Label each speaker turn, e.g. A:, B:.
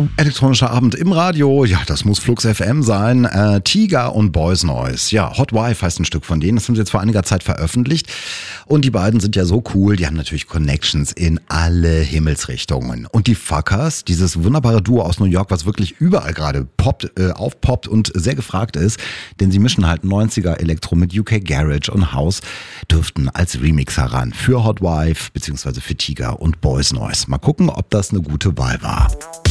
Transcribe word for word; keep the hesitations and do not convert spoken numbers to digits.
A: Elektronischer Abend im Radio, ja, das muss Flux F M sein. Äh, Tiger und Boys Noise. Ja, Hot Wife heißt ein Stück von denen. Das haben sie jetzt vor einiger Zeit veröffentlicht. Und die beiden sind ja so cool, die haben natürlich Connections in alle Himmelsrichtungen. Und die Fuckers, dieses wunderbare Duo aus New York, was wirklich überall gerade poppt, äh, aufpoppt und sehr gefragt ist, denn sie mischen halt neunziger Elektro mit U K Garage und House, dürften als Remix heran für Hot Wife bzw. für Tiger und Boys Noise. Mal gucken, ob das eine gute Wahl war.